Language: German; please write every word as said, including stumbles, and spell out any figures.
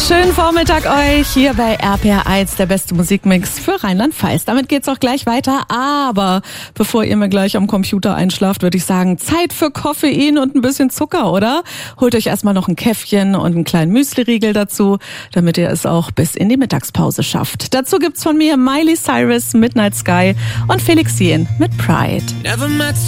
Schönen Vormittag euch hier bei R P R eins, der beste Musikmix für Rheinland-Pfalz. Damit geht's auch gleich weiter, aber bevor ihr mir gleich am Computer einschlaft, würde ich sagen, Zeit für Koffein und ein bisschen Zucker, oder? Holt euch erstmal noch ein Käffchen und einen kleinen Müsli-Riegel dazu, damit ihr es auch bis in die Mittagspause schafft. Dazu gibt's von mir Miley Cyrus, Midnight Sky und Felix Jähn mit Pride. Never met